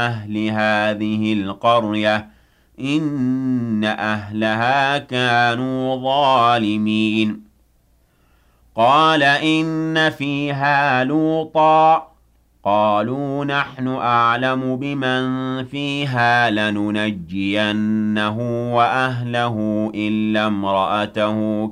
أهل هذه القرية إن أهلها كانوا ظالمين قال إن فيها لوطا قالوا نحن أعلم بمن فيها لننجينه وأهله إلا امرأته